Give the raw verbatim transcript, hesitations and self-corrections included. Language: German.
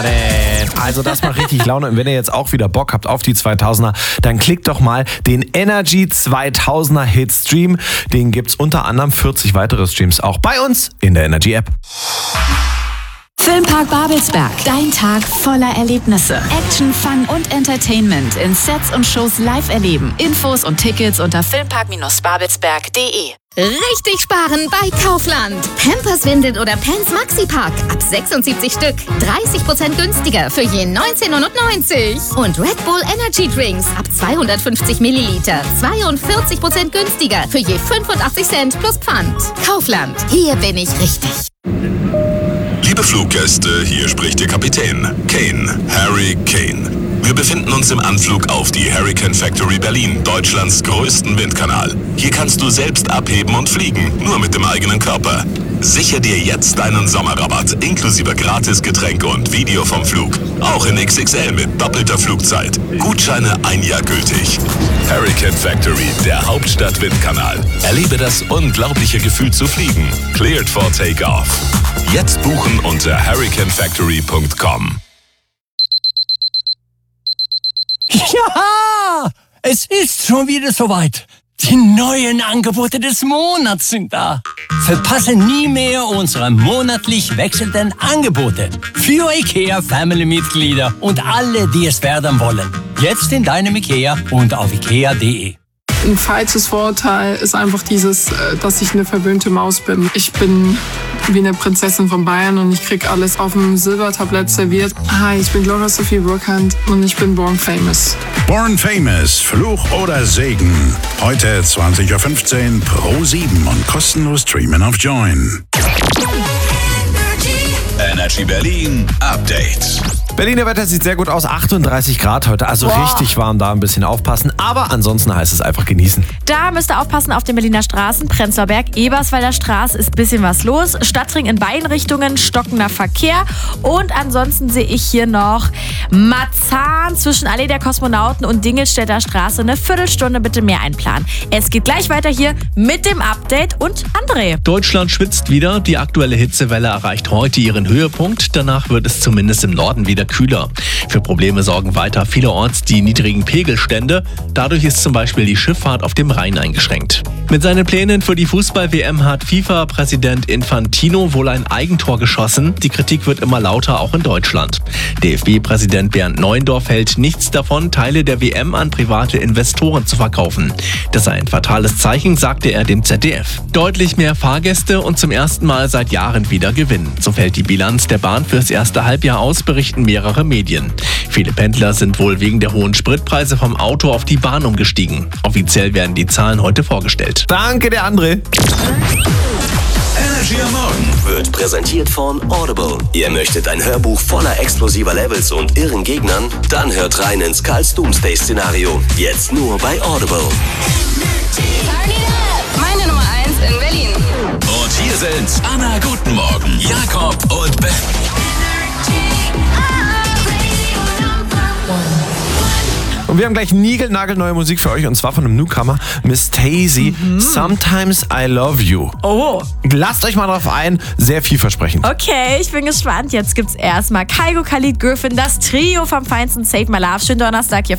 Also das macht richtig Laune. Und wenn ihr jetzt auch wieder Bock habt auf die zweitausender, dann klickt doch mal den Energy zweitausender Hit Stream. Den gibt's unter anderem vierzig weitere Streams auch bei uns in der Energy App. Filmpark Babelsberg. Dein Tag voller Erlebnisse. Action, Fun und Entertainment in Sets und Shows live erleben. Infos und Tickets unter filmpark babelsberg punkt de. Richtig sparen bei Kaufland. Pampers Windel oder Pants Maxi Pack ab sechsundsiebzig Stück. dreißig Prozent günstiger für je neunzehn neunundneunzig. Und Red Bull Energy Drinks ab zweihundertfünfzig Milliliter. zweiundvierzig Prozent günstiger für je fünfundachtzig Cent plus Pfand. Kaufland. Hier bin ich richtig. Liebe Fluggäste, hier spricht Ihr Kapitän. Kane, Harry Kane. Wir befinden uns im Anflug auf die Hurricane Factory Berlin, Deutschlands größten Windkanal. Hier kannst du selbst abheben und fliegen, nur mit dem eigenen Körper. Sichere dir jetzt deinen Sommerrabatt, inklusive Gratisgetränke und Video vom Flug. Auch in X X L mit doppelter Flugzeit. Gutscheine ein Jahr gültig. Hurricane Factory, der Hauptstadt-Windkanal. Erlebe das unglaubliche Gefühl zu fliegen. Cleared for Takeoff. Jetzt buchen unter hurricane factory punkt com. Ja, es ist schon wieder soweit. Die neuen Angebote des Monats sind da. Verpasse nie mehr unsere monatlich wechselnden Angebote für IKEA Family-Mitglieder und alle, die es werden wollen. Jetzt in deinem IKEA und auf ikea punkt de. Ein falsches Vorurteil ist einfach dieses, dass ich eine verwöhnte Maus bin. Ich bin wie eine Prinzessin von Bayern und ich krieg alles auf dem Silbertablett serviert. Hi, ich bin Gloria Sophie Burkhardt und ich bin Born Famous. Born Famous, Fluch oder Segen. Heute zwanzig Uhr fünfzehn Pro sieben und kostenlos streamen auf Join. Energy Berlin Update. Berliner Wetter sieht sehr gut aus, achtunddreißig Grad heute, also Boah. richtig warm, da ein bisschen aufpassen. Aber ansonsten heißt es einfach genießen. Da müsst ihr aufpassen auf den Berliner Straßen. Prenzlauer Berg, Eberswalder Straße ist ein bisschen was los. Stadtring in beiden Richtungen, stockender Verkehr. Und ansonsten sehe ich hier noch Marzahn zwischen Allee der Kosmonauten und Dingelstädter Straße. Eine Viertelstunde bitte mehr einplanen. Es geht gleich weiter hier mit dem Update und André. Deutschland schwitzt wieder. Die aktuelle Hitzewelle erreicht heute ihren Höhepunkt. Danach wird es zumindest im Norden wieder kühler. Für Probleme sorgen weiter vielerorts die niedrigen Pegelstände. Dadurch ist zum Beispiel die Schifffahrt auf dem Rhein eingeschränkt. Mit seinen Plänen für die Fußball-W M hat FIFA-Präsident Infantino wohl ein Eigentor geschossen. Die Kritik wird immer lauter, auch in Deutschland. D F B-Präsident Bernd Neuendorf hält nichts davon, Teile der W M an private Investoren zu verkaufen. Das sei ein fatales Zeichen, sagte er dem Z D F. Deutlich mehr Fahrgäste und zum ersten Mal seit Jahren wieder Gewinn. So fällt die Bilanz der Bahn fürs erste Halbjahr aus, berichten mehrere Medien. Viele Pendler sind wohl wegen der hohen Spritpreise vom Auto auf die Bahn umgestiegen. Offiziell werden die Zahlen heute vorgestellt. Danke, der André. Energy am Morgen wird präsentiert von Audible. Ihr möchtet ein Hörbuch voller explosiver Levels und irren Gegnern? Dann hört rein ins Karls Doomsday-Szenario. Jetzt nur bei Audible. Meine Nummer eins in Berlin. Und hier sind Anna, guten Morgen, Jakob und Ben. Und wir haben gleich niegelnagelneue Musik für euch und zwar von einem Newcomer, Miss Tazy, mhm. Sometimes I Love You. Oh. Lasst euch mal drauf ein, sehr vielversprechend. Okay, ich bin gespannt. Jetzt gibt's erstmal Kygo, Khalid, Griffin, das Trio vom Feinsten, Save My Love. Schönen Donnerstag hier.